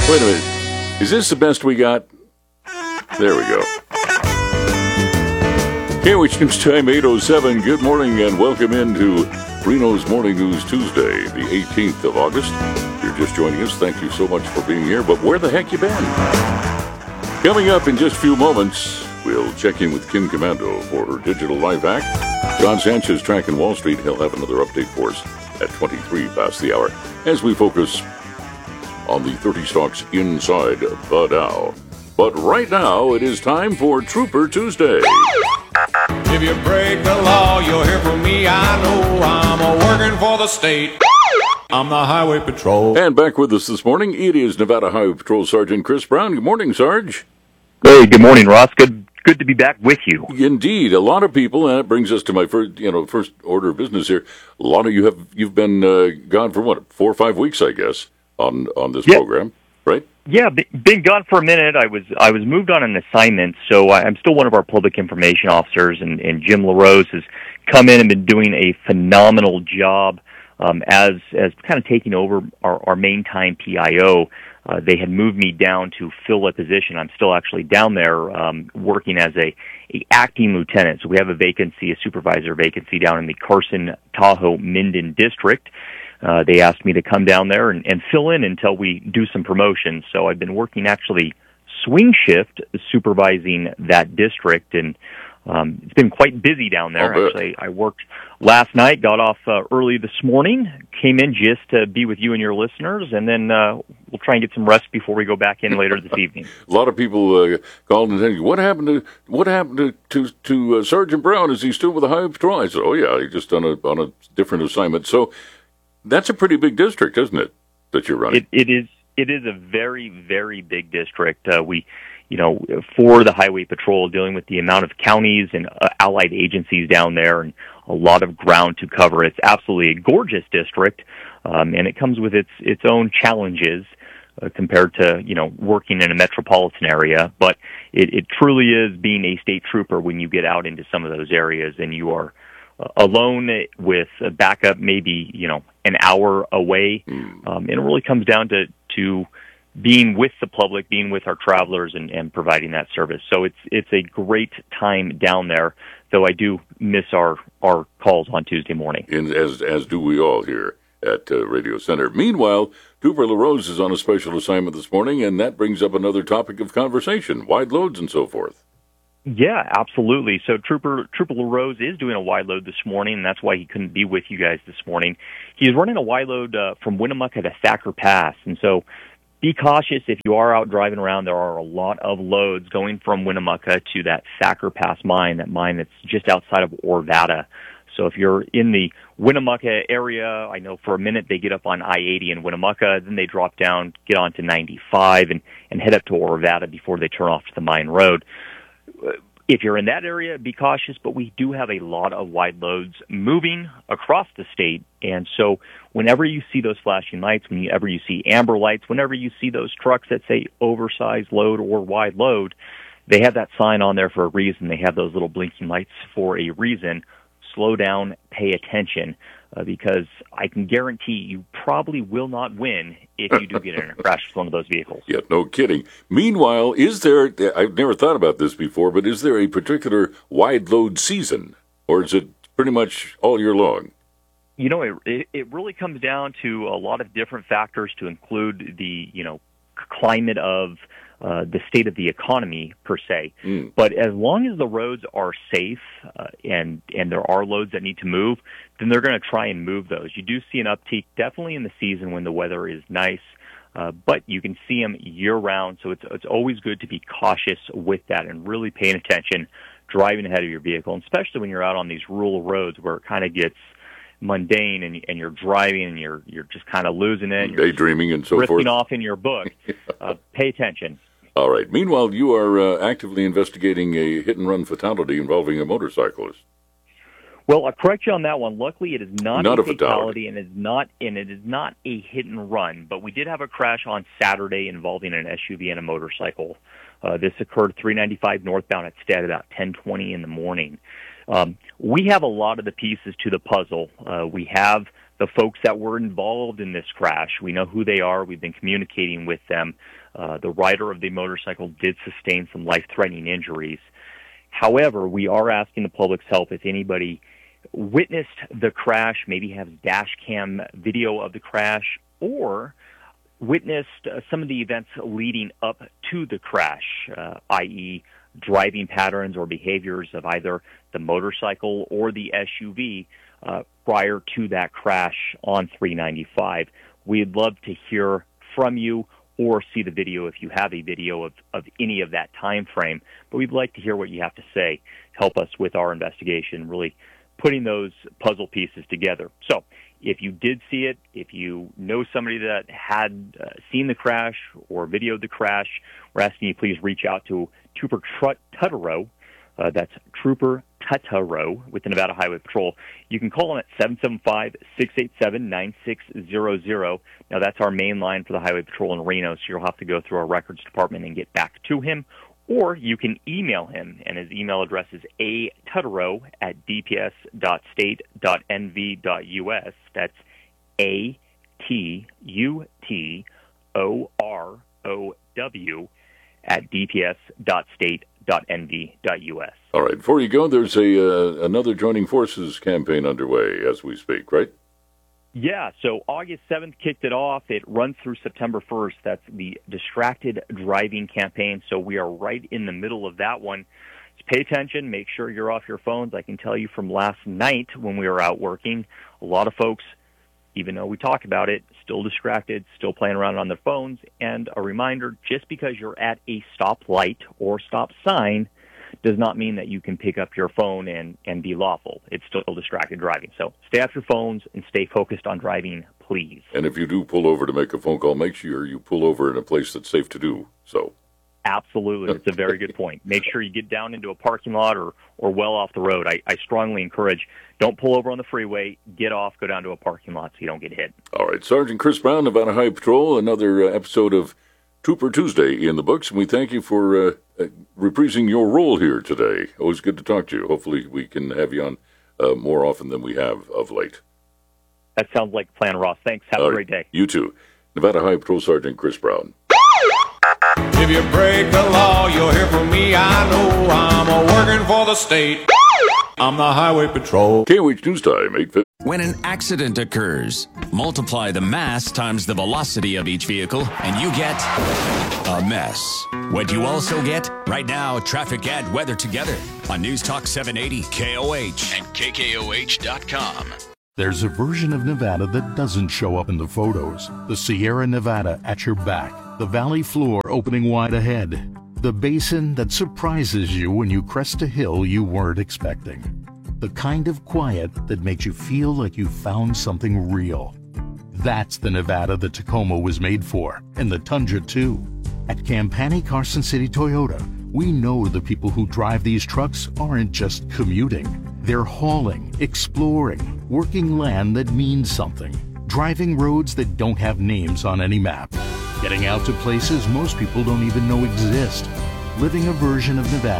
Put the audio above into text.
Wait a minute. Is this the best we got? There we go. KWH News Time 8:07. Good morning and welcome into Reno's Morning News Tuesday, the 18th of August. If you're just joining us, thank you so much for being here. But where the heck you been? Coming up in just a few moments, we'll check in with Kim Komando for her digital life hack. John Sanchez tracking Wall Street. He'll have another update for us at 23 past the hour as we focus on the 30 stocks inside the Dow. But right now, it is time for Trooper Tuesday. If you break the law, you'll hear from me. I know I'm working for the state. I'm the Highway Patrol. And back with us this morning, it is Nevada Highway Patrol Sergeant Chris Brown. Good morning, Sarge. Hey, good morning, Ross. Good to be back with you. Indeed, a lot of people, and it brings us to my first order of business here. A lot of you've been gone for what, 4 or 5 weeks, I guess, on this program, right? Yeah, been gone for a minute. I was moved on an assignment, so I'm still one of our public information officers, and Jim LaRose has come in and been doing a phenomenal job as kind of taking over our main time PIO. They had moved me down to fill a position. I'm still actually down there working as a acting lieutenant. So we have a supervisor vacancy down in the Carson, Tahoe, Minden district. They asked me to come down there and fill in until we do some promotions. So I've been working actually swing shift supervising that district, and it's been quite busy down there. Actually, I worked last night, got off early this morning, came in just to be with you and your listeners, and then we'll try and get some rest before we go back in later this evening. A lot of people called and said, "What happened to Sergeant Brown? Is he still with the Highway Patrol?" I said, "Oh yeah, he's just on a different assignment." So that's a pretty big district, isn't it, that you're running? It is a very, very big district. For the Highway Patrol, dealing with the amount of counties and allied agencies down there and a lot of ground to cover. It's absolutely a gorgeous district, and it comes with its own challenges compared to, working in a metropolitan area. But it truly is being a state trooper when you get out into some of those areas and you are alone with a backup maybe, an hour away. And it really comes down to being with the public, being with our travelers, and providing that service. So it's a great time down there, though I do miss our calls on Tuesday morning. And as do we all here at Radio Center. Meanwhile, Trooper LaRose is on a special assignment this morning, and that brings up another topic of conversation, wide loads and so forth. Yeah, absolutely. So Trooper LaRose is doing a wide load this morning, and that's why he couldn't be with you guys this morning. He's running a wide load from Winnemucca to Thacker Pass, and so be cautious if you are out driving around. There are a lot of loads going from Winnemucca to that Thacker Pass mine, that mine that's just outside of Orvada. So if you're in the Winnemucca area, I know for a minute they get up on I-80 in Winnemucca, then they drop down, get onto 95, and head up to Orvada before they turn off to the mine road. If you're in that area, be cautious, but we do have a lot of wide loads moving across the state. And so whenever you see those flashing lights, whenever you see amber lights, whenever you see those trucks that say oversized load or wide load, they have that sign on there for a reason. They have those little blinking lights for a reason. Slow down, pay attention, because I can guarantee you probably will not win if you do get in a crash with one of those vehicles. Yeah, no kidding. Meanwhile, I've never thought about this before, but is there a particular wide load season, or is it pretty much all year long? It really comes down to a lot of different factors, to include the, climate of the state of the economy per se. But as long as the roads are safe and there are loads that need to move, then they're going to try and move those. You do see an uptick definitely in the season when the weather is nice, but you can see them year-round. So it's always good to be cautious with that and really paying attention, driving ahead of your vehicle, and especially when you're out on these rural roads where it kind of gets mundane and you're driving and you're just kind of losing it. You're daydreaming and so forth. Drifting off in your book. Pay attention. All right. Meanwhile, you are actively investigating a hit-and-run fatality involving a motorcyclist. Well, I'll correct you on that one. Luckily, it is not a fatality, and it is not a hit-and-run. But we did have a crash on Saturday involving an SUV and a motorcycle. This occurred 395 northbound at Stead about 10:20 in the morning. We have a lot of the pieces to the puzzle. We have the folks that were involved in this crash. We know who they are. We've been communicating with them. The rider of the motorcycle did sustain some life-threatening injuries. However, we are asking the public's help if anybody witnessed the crash, maybe has dash cam video of the crash, or witnessed some of the events leading up to the crash, i.e., driving patterns or behaviors of either the motorcycle or the SUV prior to that crash on 395. We'd love to hear from you or see the video if you have a video of any of that time frame. But we'd like to hear what you have to say. Help us with our investigation, really putting those puzzle pieces together. So if you did see it, if you know somebody that had seen the crash or videoed the crash, we're asking you please reach out to Trooper Tutterow. That's Trooper Tutterow with the Nevada Highway Patrol. You can call him at 775-687-9600. Now, that's our main line for the Highway Patrol in Reno, so you'll have to go through our records department and get back to him. Or you can email him, and his email address is atutterow@dps.state.nv.us. That's ATUTOROW @dps.state.nv.us. All right. Before you go, there's another Joining Forces campaign underway as we speak, right? Yeah, so August 7th kicked it off. It runs through September 1st. That's the Distracted Driving campaign. So we are right in the middle of that one. Just pay attention. Make sure you're off your phones. I can tell you from last night when we were out working, a lot of folks, even though we talk about it, still distracted, still playing around on their phones. And a reminder, just because you're at a stoplight or stop sign does not mean that you can pick up your phone and be lawful. It's still distracted driving. So stay off your phones and stay focused on driving, please. And if you do pull over to make a phone call, make sure you pull over in a place that's safe to do so. Absolutely. It's a very good point. Make sure you get down into a parking lot or well off the road. I strongly encourage, don't pull over on the freeway, get off, go down to a parking lot so you don't get hit. All right. Sergeant Chris Brown, Nevada Highway Patrol, another episode of Trooper Tuesday in the books, and we thank you for reprising your role here today. Always good to talk to you. Hopefully we can have you on more often than we have of late. That sounds like a plan, Ross. Thanks. Have a great day. You too. Nevada Highway Patrol Sergeant Chris Brown. If you break the law, you'll hear from me. I know I'm working for the state. I'm the Highway Patrol. KOH News Time, 8:50. When an accident occurs, multiply the mass times the velocity of each vehicle, and you get a mess. What you also get? Right now, traffic and weather together on News Talk 780, KOH, and KKOH.com. There's a version of Nevada that doesn't show up in the photos. The Sierra Nevada at your back. The valley floor opening wide ahead. The basin that surprises you when you crest a hill you weren't expecting. The kind of quiet that makes you feel like you found something real. That's the Nevada the Tacoma was made for, and the Tundra too. At Campani Carson City Toyota, we know the people who drive these trucks aren't just commuting. They're hauling, exploring, working land that means something, driving roads that don't have names on any map, getting out to places most people don't even know exist, living a version of Nevada